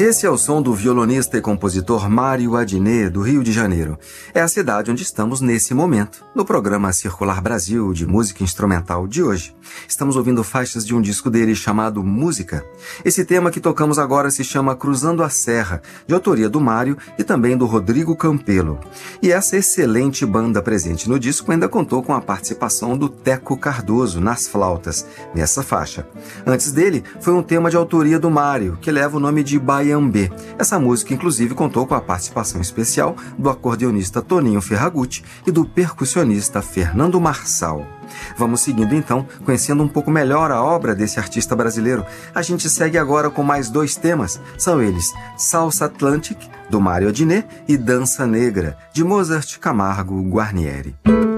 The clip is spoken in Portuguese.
Esse é o som do violonista e compositor Mário Adnet, do Rio de Janeiro. É a cidade onde estamos nesse momento, no programa Circular Brasil de música instrumental de hoje. Estamos ouvindo faixas de um disco dele chamado Música. Esse tema que tocamos agora se chama Cruzando a Serra, de autoria do Mário e também do Rodrigo Campelo. E essa excelente banda presente no disco ainda contou com a participação do Teco Cardoso nas flautas, nessa faixa. Antes dele, foi um tema de autoria do Mário, que leva o nome de Baiambê. Essa música, inclusive, contou com a participação especial do acordeonista Toninho Ferragutti e do percussionista Fernando Marçal. Vamos seguindo, então, conhecendo um pouco melhor a obra desse artista brasileiro. A gente segue agora com mais 2 temas. São eles Salsa Atlantic, do Mário Adnet, e Dança Negra, de Mozart Camargo Guarnieri.